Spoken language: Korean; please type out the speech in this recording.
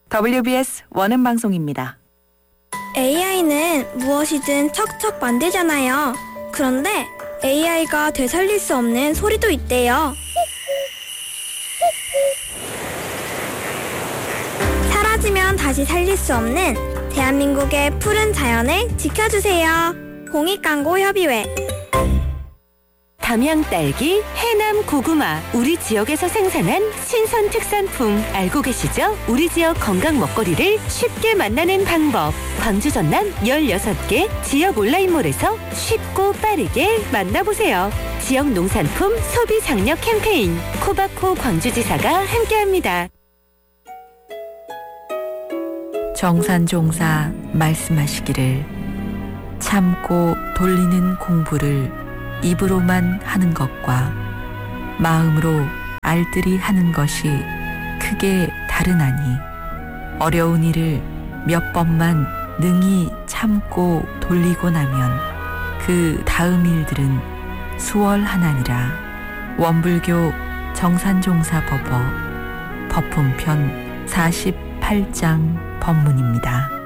WBS 원음 방송입니다. AI는 무엇이든 척척 만들잖아요. 그런데 AI가 되살릴 수 없는 소리도 있대요. 사라지면 다시 살릴 수 없는 대한민국의 푸른 자연을 지켜주세요. 공익광고협의회. 담양 딸기, 해남 고구마, 우리 지역에서 생산한 신선 특산품 알고 계시죠? 우리 지역 건강 먹거리를 쉽게 만나는 방법. 광주 전남 16개 지역 온라인몰에서 쉽고 빠르게 만나보세요. 지역 농산품 소비 장려 캠페인 코바코 광주지사가 함께합니다. 정산종사 말씀하시기를 참고 돌리는 공부를 입으로만 하는 것과 마음으로 알뜰히 하는 것이 크게 다르나니 어려운 일을 몇 번만 능히 참고 돌리고 나면 그 다음 일들은 수월하나니라. 원불교 정산종사법어 법품편 48장 법문입니다.